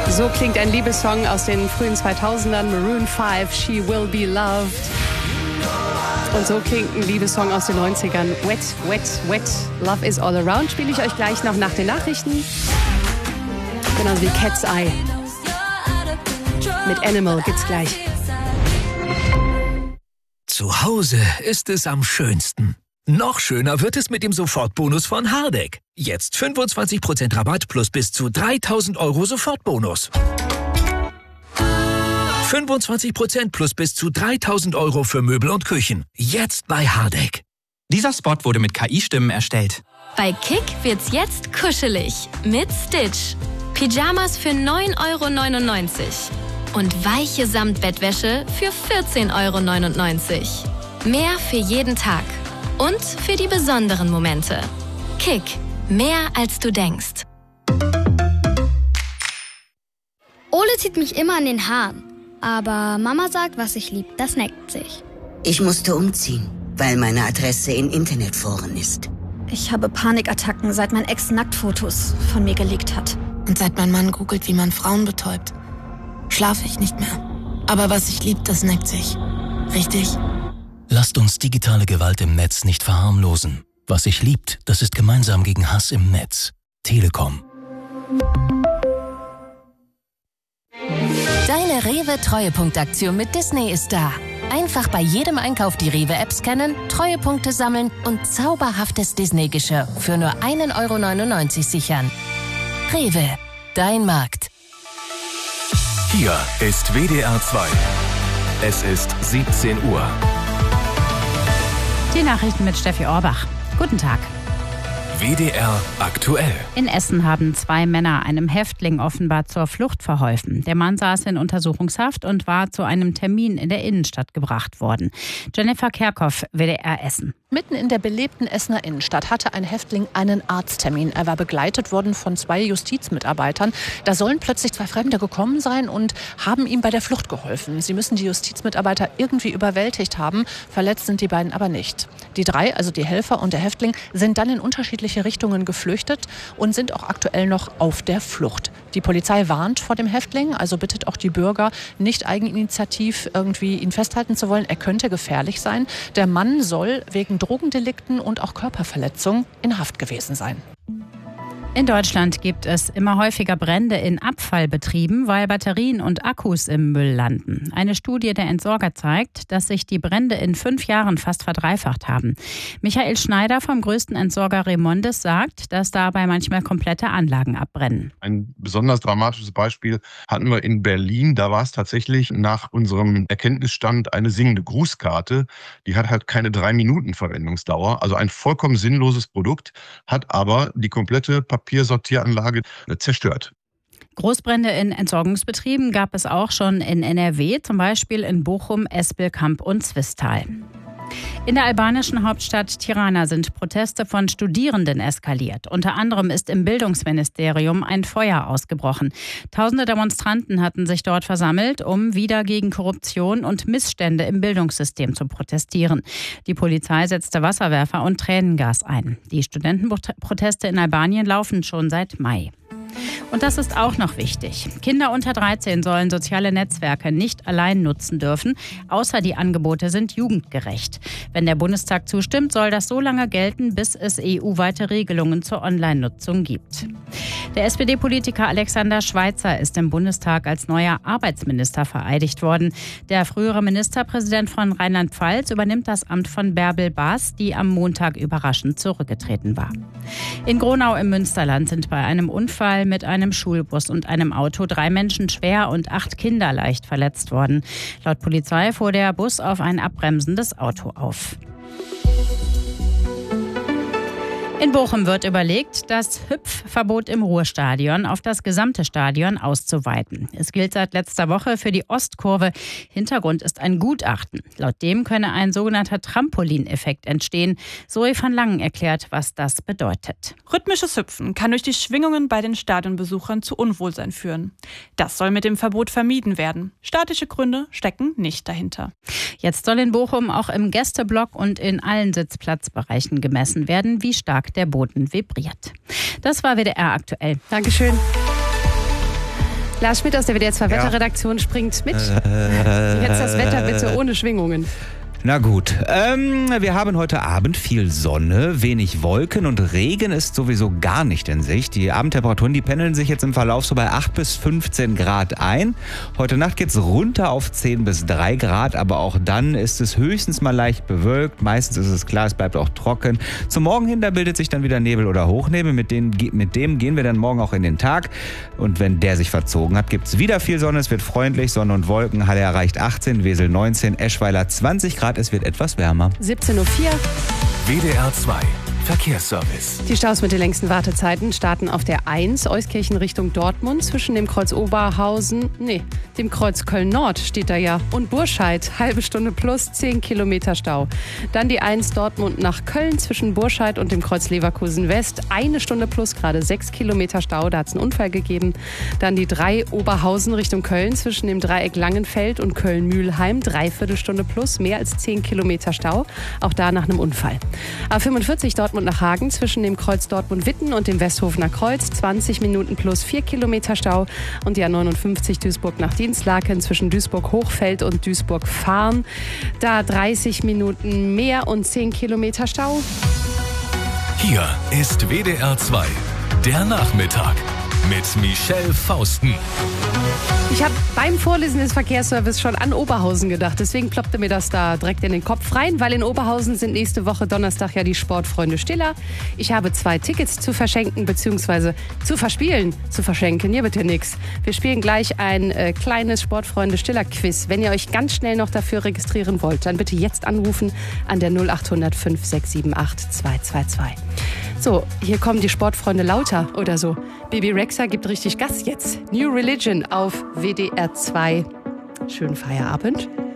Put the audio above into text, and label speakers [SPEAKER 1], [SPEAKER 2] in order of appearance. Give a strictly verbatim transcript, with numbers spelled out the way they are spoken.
[SPEAKER 1] So klingt ein Liebessong aus den frühen zweitausendern, Maroon fünf, She Will Be Loved. Und so klingt ein Liebessong aus den neunzigern, Wet, Wet, Wet, Love is All Around, spiele ich euch gleich noch nach den Nachrichten. Genauso wie Cat's Eye. Mit Animal gibt's gleich.
[SPEAKER 2] Zu Hause ist es am schönsten. Noch schöner wird es mit dem Sofortbonus von Hardegg. Jetzt fünfundzwanzig Prozent Rabatt plus bis zu dreitausend Euro Sofortbonus. fünfundzwanzig Prozent plus bis zu dreitausend Euro für Möbel und Küchen. Jetzt bei Hardegg.
[SPEAKER 3] Dieser Spot wurde mit K I-Stimmen erstellt.
[SPEAKER 4] Bei Kick wird's jetzt kuschelig mit Stitch. Pyjamas für neun Euro neunundneunzig. Und weiche Samtbettwäsche für vierzehn Euro neunundneunzig. Mehr für jeden Tag. Und für die besonderen Momente. Kick. Mehr als du denkst.
[SPEAKER 5] Ole zieht mich immer an den Haaren. Aber Mama sagt, was ich lieb, das neckt sich.
[SPEAKER 6] Ich musste umziehen, weil meine Adresse in Internetforen ist.
[SPEAKER 7] Ich habe Panikattacken, seit mein Ex Nacktfotos von mir geleakt hat.
[SPEAKER 8] Und seit mein Mann googelt, wie man Frauen betäubt, schlafe ich nicht mehr. Aber was ich lieb, das neckt sich. Richtig?
[SPEAKER 9] Lasst uns digitale Gewalt im Netz nicht verharmlosen. Was sich liebt, das ist gemeinsam gegen Hass im Netz. Telekom.
[SPEAKER 10] Deine Rewe-Treuepunktaktion mit Disney ist da. Einfach bei jedem Einkauf die Rewe-App scannen, Treuepunkte sammeln und zauberhaftes Disney-Geschirr für nur ein Euro neunundneunzig sichern. Rewe, dein Markt.
[SPEAKER 11] Hier ist W D R zwei. Es ist siebzehn Uhr.
[SPEAKER 12] Die Nachrichten mit Steffi Orbach. Guten Tag.
[SPEAKER 11] W D R aktuell.
[SPEAKER 12] In Essen haben zwei Männer einem Häftling offenbar zur Flucht verholfen. Der Mann saß in Untersuchungshaft und war zu einem Termin in der Innenstadt gebracht worden. Jennifer Kerkhoff, W D R Essen.
[SPEAKER 13] Mitten in der belebten Essener Innenstadt hatte ein Häftling einen Arzttermin. Er war begleitet worden von zwei Justizmitarbeitern. Da sollen plötzlich zwei Fremde gekommen sein und haben ihm bei der Flucht geholfen. Sie müssen die Justizmitarbeiter irgendwie überwältigt haben. Verletzt sind die beiden aber nicht. Die drei, also die Helfer und der Häftling, sind dann in unterschiedliche Richtungen geflüchtet und sind auch aktuell noch auf der Flucht. Die Polizei warnt vor dem Häftling, also bittet auch die Bürger, nicht eigeninitiativ irgendwie ihn festhalten zu wollen. Er könnte gefährlich sein. Der Mann soll wegen Drogendelikten und auch Körperverletzung in Haft gewesen sein.
[SPEAKER 12] In Deutschland gibt es immer häufiger Brände in Abfallbetrieben, weil Batterien und Akkus im Müll landen. Eine Studie der Entsorger zeigt, dass sich die Brände in fünf Jahren fast verdreifacht haben. Michael Schneider vom größten Entsorger Remondes sagt, dass dabei manchmal komplette Anlagen abbrennen.
[SPEAKER 14] Ein besonders dramatisches Beispiel hatten wir in Berlin. Da war es tatsächlich nach unserem Erkenntnisstand eine singende Grußkarte. Die hat halt keine drei Minuten Verwendungsdauer. Also ein vollkommen sinnloses Produkt, hat aber die komplette Papiersortieranlage zerstört.
[SPEAKER 12] Großbrände in Entsorgungsbetrieben gab es auch schon in N R W, zum Beispiel in Bochum, Espelkamp und Zwistal. In der albanischen Hauptstadt Tirana sind Proteste von Studierenden eskaliert. Unter anderem ist im Bildungsministerium ein Feuer ausgebrochen. Tausende Demonstranten hatten sich dort versammelt, um wieder gegen Korruption und Missstände im Bildungssystem zu protestieren. Die Polizei setzte Wasserwerfer und Tränengas ein. Die Studentenproteste in Albanien laufen schon seit Mai. Und das ist auch noch wichtig. Kinder unter dreizehn sollen soziale Netzwerke nicht allein nutzen dürfen, außer die Angebote sind jugendgerecht. Wenn der Bundestag zustimmt, soll das so lange gelten, bis es E U-weite Regelungen zur Online-Nutzung gibt. Der S P D-Politiker Alexander Schweitzer ist im Bundestag als neuer Arbeitsminister vereidigt worden. Der frühere Ministerpräsident von Rheinland-Pfalz übernimmt das Amt von Bärbel Baas, die am Montag überraschend zurückgetreten war. In Gronau im Münsterland sind bei einem Unfall mit einem Schulbus und einem Auto drei Menschen schwer und acht Kinder leicht verletzt worden. Laut Polizei fuhr der Bus auf ein abbremsendes Auto auf. In Bochum wird überlegt, das Hüpfverbot im Ruhrstadion auf das gesamte Stadion auszuweiten. Es gilt seit letzter Woche für die Ostkurve. Hintergrund ist ein Gutachten. Laut dem könne ein sogenannter Trampolineffekt entstehen. Zoe van Langen erklärt, was das bedeutet.
[SPEAKER 15] Rhythmisches Hüpfen kann durch die Schwingungen bei den Stadionbesuchern zu Unwohlsein führen. Das soll mit dem Verbot vermieden werden. Statische Gründe stecken nicht dahinter.
[SPEAKER 12] Jetzt soll in Bochum auch im Gästeblock und in allen Sitzplatzbereichen gemessen werden, wie stark der Boden vibriert. Das war W D R aktuell.
[SPEAKER 1] Dankeschön. Lars Schmidt aus der W D R zwei
[SPEAKER 16] Ja.
[SPEAKER 1] Wetterredaktion springt mit.
[SPEAKER 16] Äh,
[SPEAKER 1] Jetzt das Wetter bitte ohne Schwingungen.
[SPEAKER 16] Na gut, ähm, wir haben heute Abend viel Sonne, wenig Wolken und Regen ist sowieso gar nicht in Sicht. Die Abendtemperaturen, die pendeln sich jetzt im Verlauf so bei acht bis fünfzehn Grad ein. Heute Nacht geht's runter auf zehn bis drei Grad, aber auch dann ist es höchstens mal leicht bewölkt. Meistens ist es klar, es bleibt auch trocken. Zum Morgen hin, da bildet sich dann wieder Nebel oder Hochnebel. Mit, denen, mit dem gehen wir dann morgen auch in den Tag. Und wenn der sich verzogen hat, gibt's wieder viel Sonne. Es wird freundlich, Sonne und Wolken. Halle erreicht achtzehn, Wesel neunzehn, Eschweiler zwanzig Grad. Es wird etwas wärmer.
[SPEAKER 1] siebzehn Uhr vier.
[SPEAKER 11] W D R zwei Verkehrsservice.
[SPEAKER 1] Die Staus mit den längsten Wartezeiten starten auf der eins, Euskirchen Richtung Dortmund, zwischen dem Kreuz Oberhausen, nee, dem Kreuz Köln-Nord steht da ja, und Burscheid, halbe Stunde plus, zehn Kilometer Stau. Dann die eins Dortmund nach Köln, zwischen Burscheid und dem Kreuz Leverkusen West, eine Stunde plus, gerade sechs Kilometer Stau, da hat es einen Unfall gegeben. Dann die drei Oberhausen Richtung Köln, zwischen dem Dreieck Langenfeld und Köln-Mühlheim, dreiviertel Stunde plus, mehr als zehn Kilometer Stau, auch da nach einem Unfall. A fünfundvierzig Dortmund nach Hagen, zwischen dem Kreuz Dortmund-Witten und dem Westhofener Kreuz, zwanzig Minuten plus vier Kilometer Stau. Und die A neunundfünfzig Duisburg nach Dienstlaken, zwischen Duisburg-Hochfeld und Duisburg-Farn, da dreißig Minuten mehr und zehn Kilometer Stau.
[SPEAKER 11] Hier ist W D R zwei, der Nachmittag mit Michelle Fausten.
[SPEAKER 1] Ich habe beim Vorlesen des Verkehrsservice schon an Oberhausen gedacht. Deswegen ploppte mir das da direkt in den Kopf rein, weil in Oberhausen sind nächste Woche Donnerstag ja die Sportfreunde Stiller. Ich habe zwei Tickets zu verschenken bzw. zu verspielen. Zu verschenken, hier bitte nix. Wir spielen gleich ein äh, kleines Sportfreunde Stiller Quiz. Wenn ihr euch ganz schnell noch dafür registrieren wollt, dann bitte jetzt anrufen an der null acht hundert fünf sechs sieben acht zwei zwei zwei. So, hier kommen die Sportfreunde lauter oder so. Bibi Rexha gibt richtig Gas jetzt. New Religion auf W D R zwei. Schönen Feierabend.